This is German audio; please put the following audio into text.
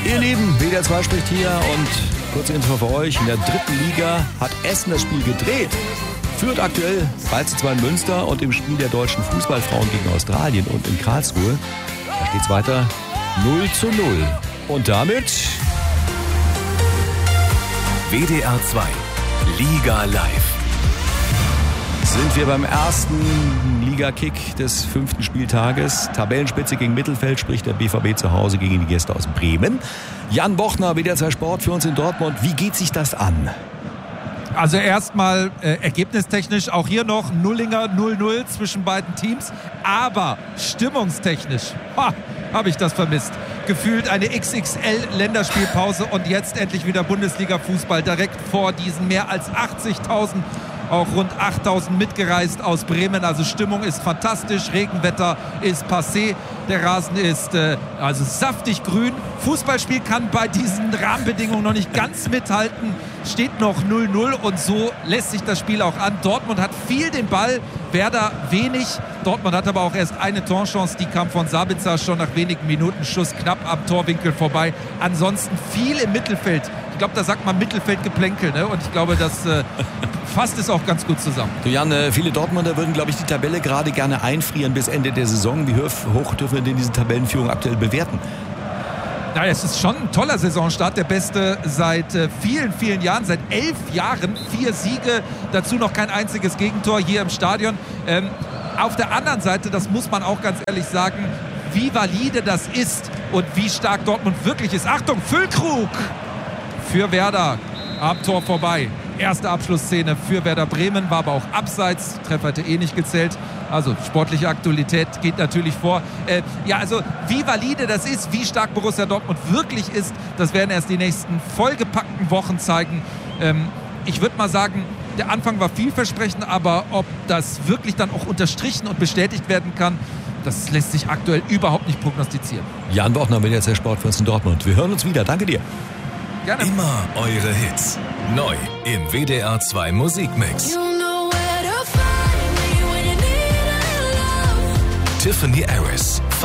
Ihr Lieben, WDR 2 spricht hier und kurze Info für euch. In der 3. Liga hat Essen das Spiel gedreht. Führt aktuell 3:2 in Münster und im Spiel der deutschen Fußballfrauen gegen Australien und in Karlsruhe, da geht's weiter 0:0. Und damit WDR 2 Liga Live. Sind wir beim ersten Liga-Kick des 5. Spieltages. Tabellenspitze gegen Mittelfeld, sprich der BVB zu Hause gegen die Gäste aus Bremen. Jan Bochner, WDR 2 Sport für uns in Dortmund. Wie geht sich das an? Also erstmal ergebnistechnisch auch hier noch Nullinger 0:0 zwischen beiden Teams. Aber stimmungstechnisch habe ich das vermisst. Gefühlt eine XXL-Länderspielpause und jetzt endlich wieder Bundesliga-Fußball direkt vor diesen mehr als 80.000, auch rund 8.000 mitgereist aus Bremen. Also Stimmung ist fantastisch, Regenwetter ist passé, der Rasen ist also saftig grün. Fußballspiel kann bei diesen Rahmenbedingungen noch nicht ganz mithalten, steht noch 0:0 und so lässt sich das Spiel auch an. Dortmund hat viel den Ball, Werder wenig. Dortmund hat aber auch erst eine Torchance, die kam von Sabitzer schon nach wenigen Minuten, Schuss knapp am Torwinkel vorbei. Ansonsten viel im Mittelfeld. Ich glaube, da sagt man Mittelfeldgeplänkel, ne? Und ich glaube, das fasst es auch ganz gut zusammen. Du Jan, viele Dortmunder würden, glaube ich, die Tabelle gerade gerne einfrieren bis Ende der Saison. Wie hoch dürfen wir denn diese Tabellenführung aktuell bewerten? Ja, es ist schon ein toller Saisonstart, der beste seit vielen, vielen Jahren, seit 11 Jahren, 4 Siege, dazu noch kein einziges Gegentor hier im Stadion. Auf der anderen Seite, das muss man auch ganz ehrlich sagen, wie valide das ist und wie stark Dortmund wirklich ist. Achtung, Füllkrug für Werder, am Tor vorbei. Erste Abschlussszene für Werder Bremen, war aber auch abseits, Treffer hätte nicht gezählt. Also sportliche Aktualität geht natürlich vor. Also wie valide das ist, wie stark Borussia Dortmund wirklich ist, das werden erst die nächsten vollgepackten Wochen zeigen. Ich würde mal sagen, der Anfang war vielversprechend, aber ob das wirklich dann auch unterstrichen und bestätigt werden kann, das lässt sich aktuell überhaupt nicht prognostizieren. Jan Bochner, WDR 2 Sport für uns in Dortmund. Wir hören uns wieder. Danke dir. Gerne. Immer eure Hits. Neu im WDR 2 Musikmix. Tiffany Harris.